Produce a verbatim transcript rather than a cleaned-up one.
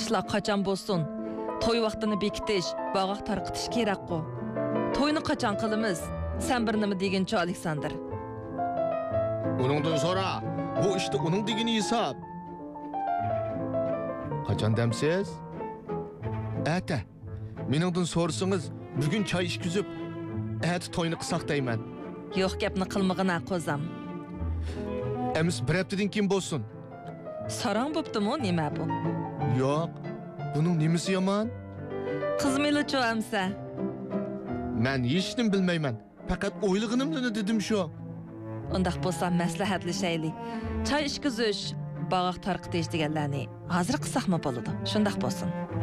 ishlar qachon bo'lsin? To'y vaqtini bekitish, bog'oq tarqitish kerak-ku. To'yni qachon qilamiz? Sen bir nima deginchi, Aleksandr? Uningdan so'ra. Bu işte uning degini hisob. Qachon demsiz? Ata. Meningdan so'rsangiz, bugun choy ishkizib, ati to'yni qilsaq deyman. Yo'q, gapni qilmag'ina qo'zam. Emis bir haftadan keyin bo'lsin. Sarang bo'ptimi, nima bu? Yo'q. Buning nimasi yomon? Qizmeli-chu amsa. Men hech nim bilmayman. Faqat o'ylig'inimni dedim shu. Undaq bo'lsa maslahatlashaylik. Choy ishkizish, bog'oq tarqitish deganlarni hozir qilsaqmi bo'ladi? Shundaq bo'lsin.